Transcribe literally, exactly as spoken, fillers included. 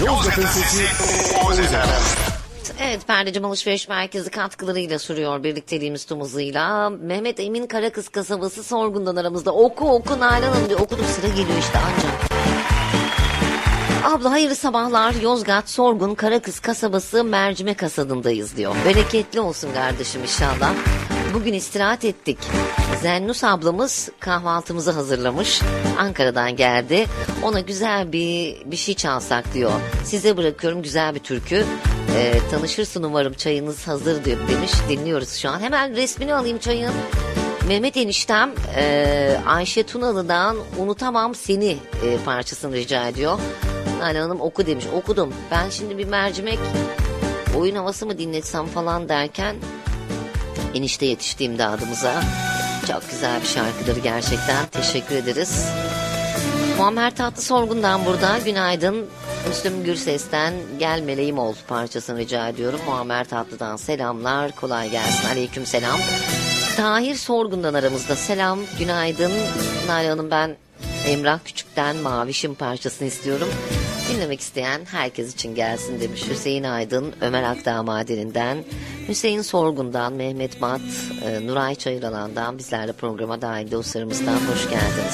Yozgat'ın sesi Oğuz F M. Evet, Perdeciğim Alışveriş Merkezi katkılarıyla sürüyor birlikteliğimiz tüm hızıyla. Mehmet Emin Karakız kasabası sorgundan aramızda. Oku oku Nalan Hanım diyor. Okudum, sıra geliyor işte ancak. Abla hayırlı sabahlar. Yozgat Sorgun Karakız kasabası mercimek hasadındayız diyor. Bereketli olsun kardeşim inşallah. Bugün istirahat ettik. Zennus ablamız kahvaltımızı hazırlamış. Ankara'dan geldi. Ona güzel bir bir şey çalsak diyor. Size bırakıyorum güzel bir türkü. Ee, tanışırsın umarım, çayınız hazır diyor demiş. Dinliyoruz şu an. Hemen resmini alayım çayın. Mehmet eniştem e, Ayşe Tunalı'dan Unutamam Seni e, parçasını rica ediyor. Nalan Hanım oku demiş. Okudum. Ben şimdi bir mercimek oyun havası mı dinletsem falan derken enişte yetişti imdadımıza. Çok güzel bir şarkıdır gerçekten. Teşekkür ederiz. Muammer Tatlı Sorgun'dan burada. Günaydın. Müslüm Gürses'ten Gel Meleğim Ol parçasını rica ediyorum. Muammer Tatlı'dan selamlar. Kolay gelsin. Aleyküm selam. Tahir Sorgun'dan aramızda. Selam. Günaydın. Nalan Hanım, ben Emrah Küçük'ten Mavişim parçasını istiyorum. Dinlemek isteyen herkes için gelsin demiş. Hüseyin Aydın, Ömer Akdağ Madeni'nden, Hüseyin Sorgun'dan, Mehmet Mat, Nuray Çayıralan'dan bizlerle programa dahil dostlarımızdan hoş geldiniz.